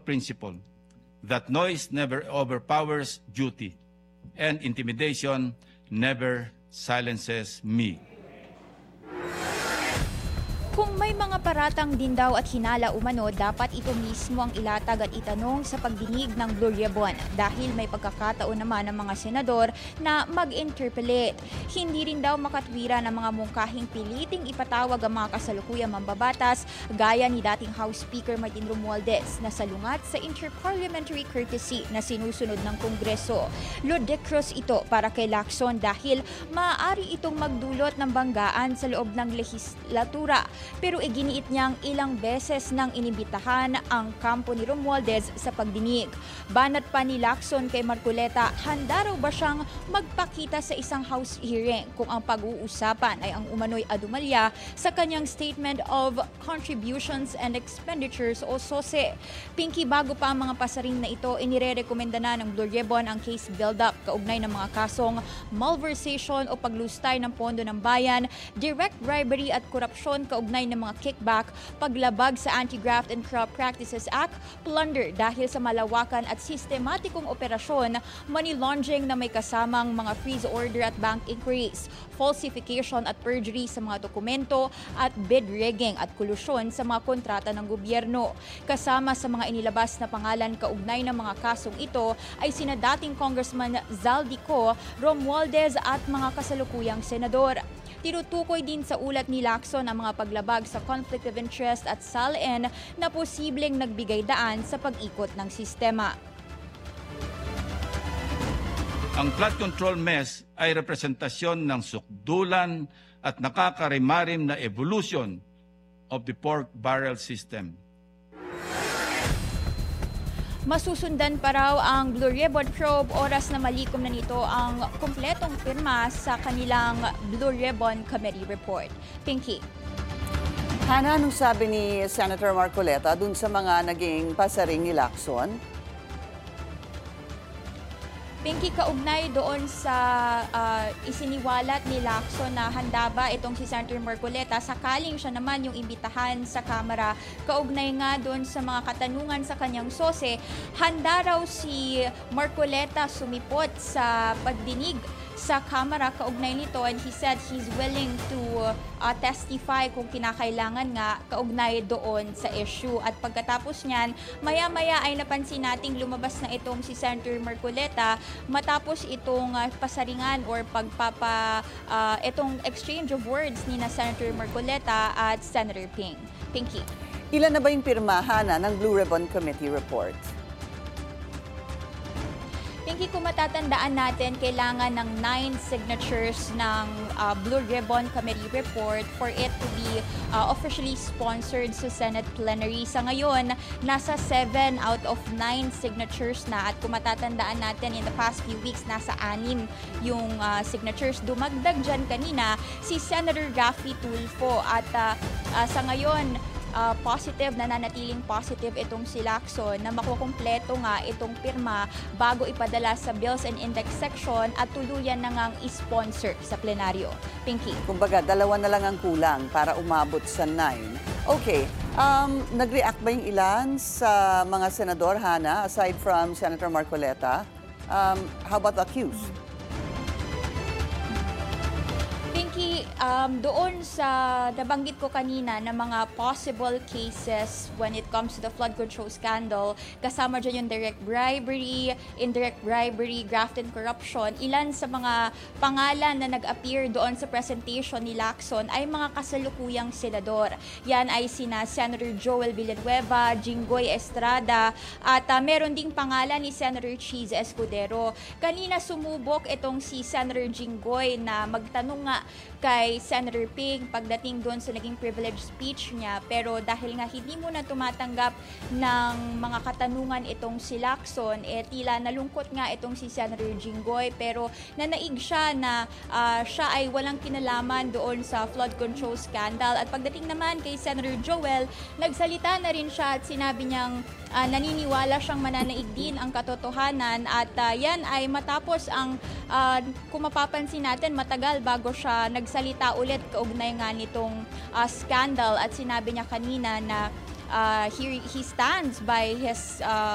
principle that noise never overpowers duty and intimidation never silences me. Kung may mga paratang din daw at hinala umano, dapat ito mismo ang ilatag at itanong sa pagdinig ng Blue Ribbon dahil may pagkakataon naman ng mga senador na mag-interpolate. Hindi rin daw makatwira ng mga mungkahing piliting ipatawag ang mga kasalukuyang mambabatas gaya ni dating House Speaker Martin Romualdez na salungat sa interparliamentary courtesy na sinusunod ng Kongreso. Ludicrous ito para kay Lacson dahil maaari itong magdulot ng banggaan sa loob ng lehislatura. Pero iginiit niyang ilang beses nang inibitahan ang kampo ni Romualdez sa pagdinig. Banat pa ni Lacson kay Marcoleta, handa raw ba siyang magpakita sa isang House hearing kung ang pag-uusapan ay ang umano'y adumalya sa kanyang Statement of Contributions and Expenditures o SOSE. Pinky, bago pa ang mga pasaring na ito, inirerekomenda na ng Blue Ribbon ang case build-up kaugnay ng mga kasong malversation o paglustay ng pondo ng bayan, direct bribery at korupsyon kaugnay ng mga kickback, paglabag sa Anti-Graft and Corrupt Practices Act, plunder dahil sa malawakan at sistematikong operasyon, money laundering na may kasamang mga freeze order at bank inquiries, falsification at perjury sa mga dokumento at bid rigging at kolusyon sa mga kontrata ng gobyerno. Kasama sa mga inilabas na pangalan kaugnay ng mga kasong ito ay sina dating Congressman Zaldico, Romualdez at mga kasalukuyang senador. Tinutukoy din sa ulat ni Lacson ang mga paglabag sa conflict of interest at SALN na posibleng nagbigay daan sa pag-ikot ng sistema. Ang flood control mess ay representasyon ng sukdulan at nakakarimarim na evolution of the pork barrel system. Masusundan pa raw ang Blue Ribbon probe oras na malikom na nito ang kumpletong pirma sa kanilang Blue Ribbon Committee report. Pinky. Hana, anong sabi ni Senator Marcoleta dun sa mga naging pasaring ni Lacson? Pinky, kaugnay doon sa isiniwalat ni Lacson na handa ba itong si Senator Marcoleta sakaling siya naman yung imbitahan sa Kamara. Kaugnay nga doon sa mga katanungan sa kanyang SOSE, handa raw si Marcoleta sumipot sa pagdinig sa Kamara kaugnay nito, and he said he's willing to testify kung kinakailangan nga kaugnay doon sa issue. At pagkatapos niyan, maya-maya ay napansin nating lumabas na itong si Senator Marcoleta matapos itong pasaringan or itong exchange of words ni na Senator Marcoleta at Senator Pinky. Ilan na ba yung pirmahan ng Blue Ribbon Committee report? Pinky, kung matatandaan natin, kailangan ng 9 signatures ng Blue Ribbon Committee report for it to be officially sponsored sa Senate plenary. Sa ngayon, nasa 7 out of 9 signatures na, at kung matatandaan natin in the past few weeks, nasa 6 yung signatures. Dumagdag dyan kanina si Senator Raffy Tulfo at sa ngayon, positive, nananatiling positive itong si Lacson na makukumpleto nga itong pirma bago ipadala sa Bills and Index section at tuluyan na ngang i-sponsor sa plenaryo. Pinky. Kumbaga, 2 na lang ang kulang para umabot sa 9. Okay, nag-react ba yung ilan sa mga senador, Hana, aside from Senator Marcoleta? How about the accused? Pinky, doon sa nabanggit ko kanina na mga possible cases when it comes to the flood control scandal, kasama dyan yung direct bribery, indirect bribery, graft and corruption. Ilan sa mga pangalan na nag-appear doon sa presentation ni Lacson ay mga kasalukuyang senador. Yan ay sina Senator Joel Villanueva, Jinggoy Estrada, at meron ding pangalan ni Senator Cheese Escudero. Kanina sumubok itong si Senator Jinggoy na magtanong nga kay Senator Ping pagdating doon sa naging privilege speech niya, pero dahil nga hindi mo na tumatanggap ng mga katanungan itong si Lacson, tila nalungkot nga itong si Senator Jinggoy, pero nanaig siya na siya ay walang kinalaman doon sa flood control scandal. At pagdating naman kay Senator Joel, nagsalita na rin siya at sinabi niyang naniniwala siyang mananaig din ang katotohanan, at yan ay matapos ang kung mapapansin natin matagal bago siya nagsalita ulit kaugnay nga nitong scandal, at sinabi niya kanina na he stands by his